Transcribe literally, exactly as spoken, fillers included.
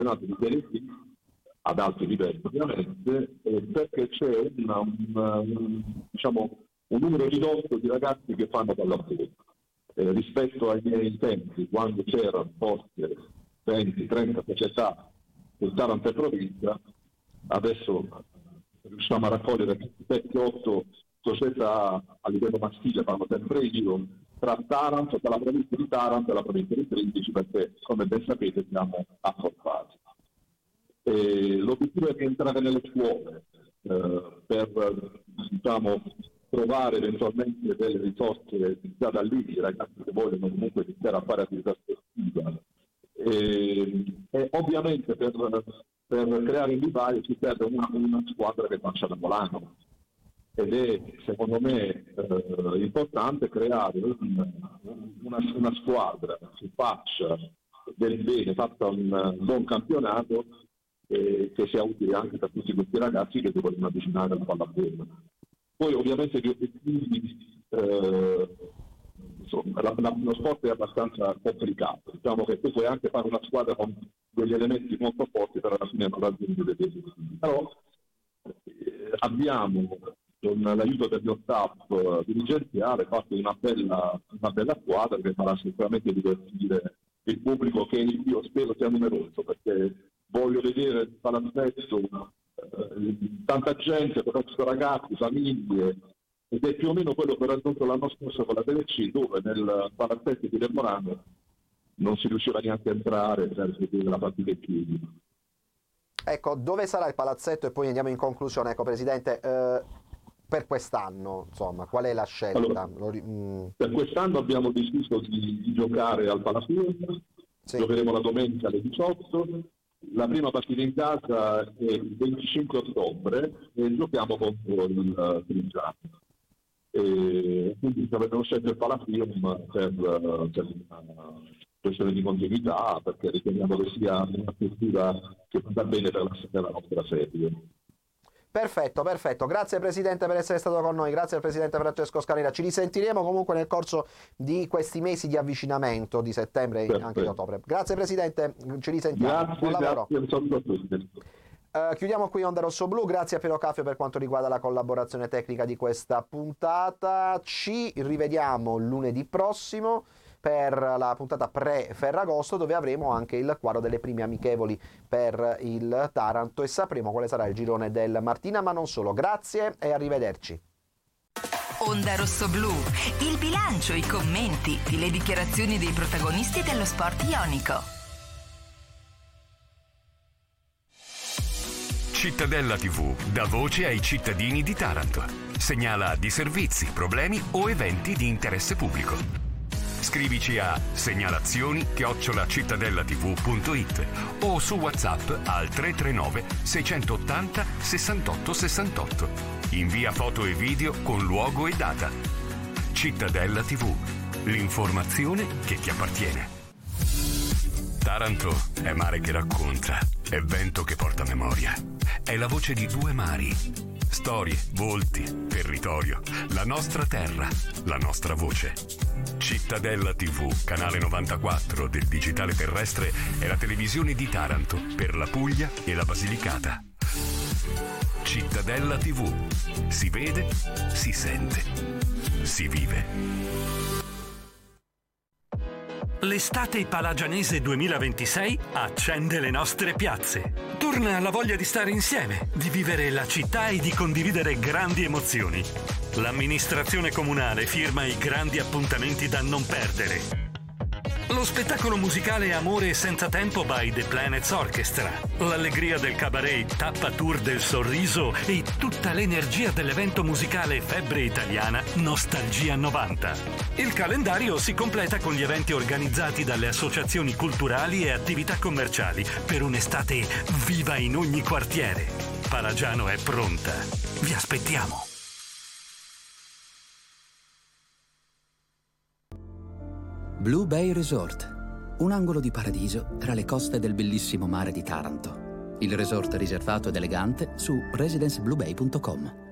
campionato di Serie B ad alti livelli ovviamente, eh, perché c'è una, una, un, diciamo, un numero ridotto di ragazzi che fanno pallavolo. Eh, rispetto ai miei tempi, quando c'erano forse venti trenta società del Taranto e provincia, adesso riusciamo a raccogliere sette otto società a livello maschile, fanno sempre io, tra Taranto, tra la provincia di Taranto e la provincia di Brindisi, perché come ben sapete siamo accorpati. E l'obiettivo è rientrare nelle scuole eh, per, diciamo, trovare eventualmente delle risorse già da lì, i ragazzi che vogliono comunque iniziare a fare attività sportiva. E, e ovviamente per, per creare il vivaio ci serve una, una squadra che faccia da volano, ed è secondo me eh, importante creare un, una, una squadra che faccia del bene, fatta un buon campionato, eh, che sia utile anche per tutti questi ragazzi che si vogliono avvicinare alla pallavolo. Poi ovviamente gli obiettivi, eh, insomma, la, la, lo sport è abbastanza complicato, diciamo che tu puoi anche fare una squadra con degli elementi molto forti, però alla fine non raggiungi dei obiettivi. Però eh, abbiamo, con l'aiuto del mio staff uh, dirigenziale, fatto una bella, una bella squadra che farà sicuramente divertire il pubblico, che io spero sia numeroso, perché voglio vedere il palazzetto, eh, tanta gente, soprattutto ragazzi, famiglie, ed è più o meno quello che ho raggiunto l'anno scorso con la Serie C, dove nel palazzetto di Lemorano non si riusciva neanche a entrare per vedere la partita in piedi. Ecco, dove sarà il palazzetto? E poi andiamo in conclusione. Ecco, Presidente, eh, per quest'anno, insomma, qual è la scelta? Allora, mm. Per quest'anno abbiamo deciso di, di giocare al Palafiume, sì. Giocheremo la domenica alle diciotto, la prima partita in casa è il venticinque ottobre e giochiamo contro il Trigiano. E quindi abbiamo scelto il Palafiume per, per una questione di continuità, perché riteniamo che sia una struttura che va bene per la, per la nostra serie. Perfetto, perfetto. Grazie Presidente per essere stato con noi, grazie al Presidente Francesco Scarnera. Ci risentiremo comunque nel corso di questi mesi di avvicinamento di settembre e anche di ottobre. Grazie Presidente, ci risentiamo. Grazie, Buon lavoro. Grazie. Uh, chiudiamo qui Onda Rosso Blu, grazie a Piero Caffio per quanto riguarda la collaborazione tecnica di questa puntata. Ci rivediamo lunedì prossimo per la puntata pre-Ferragosto, dove avremo anche il quadro delle prime amichevoli per il Taranto e sapremo quale sarà il girone del Martina, ma non solo. Grazie e arrivederci. Onda Rosso Blu, il bilancio, i commenti, le dichiarazioni dei protagonisti dello sport ionico. Cittadella tivù dà voce ai cittadini di Taranto. Segnala disservizi, problemi o eventi di interesse pubblico. Scrivici a segnalazioni chiocciola cittadellativù punto it o su WhatsApp al tre tre nove sei otto zero sessantotto sessantotto. Invia foto e video con luogo e data. Cittadella tivù, l'informazione che ti appartiene. Taranto è mare che racconta, è vento che porta memoria. È la voce di due mari. Storie, volti, territorio, la nostra terra, la nostra voce. Cittadella tivù, canale novantaquattro del digitale terrestre, è la televisione di Taranto per la Puglia e la Basilicata. Cittadella tivù, si vede, si sente, si vive. L'estate palagianese duemilaventisei accende le nostre piazze. Torna la voglia di stare insieme, di vivere la città e di condividere grandi emozioni. L'amministrazione comunale firma i grandi appuntamenti da non perdere. Lo spettacolo musicale Amore senza tempo by The Planets Orchestra. L'allegria del cabaret Tappa Tour del Sorriso e tutta l'energia dell'evento musicale Febbre Italiana Nostalgia novanta. Il calendario si completa con gli eventi organizzati dalle associazioni culturali e attività commerciali per un'estate viva in ogni quartiere. Palagiano è pronta. Vi aspettiamo. Blue Bay Resort, un angolo di paradiso tra le coste del bellissimo mare di Taranto. Il resort riservato ed elegante su residenceblubay punto com.